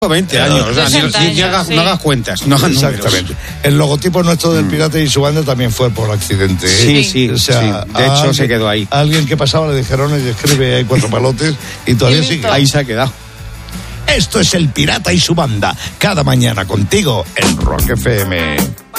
20 años, o sea, no hagas cuentas. No hagas exactamente. El logotipo nuestro del Pirata y su banda también fue por accidente. Sí. O sea, de hecho se quedó ahí. A alguien que pasaba le dijeron, y escribe, hay 4 palotes, y todavía sigue. Ahí se ha quedado. Esto es El Pirata y su banda, cada mañana contigo en Rock FM.